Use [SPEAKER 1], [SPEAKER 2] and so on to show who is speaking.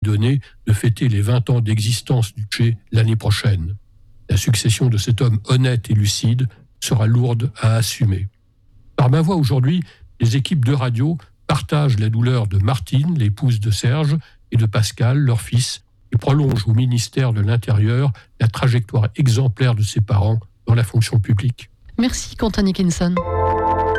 [SPEAKER 1] donné de fêter les 20 ans d'existence du Che l'année prochaine. La succession de cet homme honnête et lucide sera lourde à assumer. Par ma voix aujourd'hui, les équipes de radio partagent la douleur de Martine, l'épouse de Serge, et de Pascal, leur fils, et prolongent au ministère de l'Intérieur la trajectoire exemplaire de ses parents dans la fonction publique.
[SPEAKER 2] Merci Quentin Nickinson.